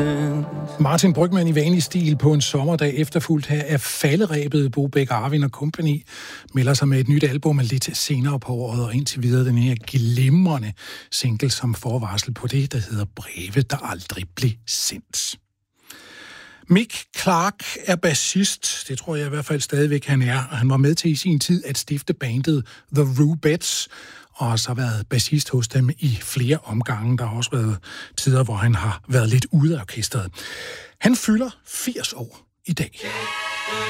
since. Martin Brygmann i vanlig stil på en sommerdag efterfulgt her af falderæbet. Bo Bæk Arvin og Company melder sig med et nyt album lidt senere på året, og indtil videre den her glimrende single som forvarsel på det, der hedder Breve, der aldrig blev sendt. Mick Clark er bassist, det tror jeg i hvert fald stadigvæk han er, og han var med til i sin tid at stifte bandet The Rubettes, og har så været bassist hos dem i flere omgange. Der har også været tider, hvor han har været lidt ude af orkestret. Han fylder 80 år i dag.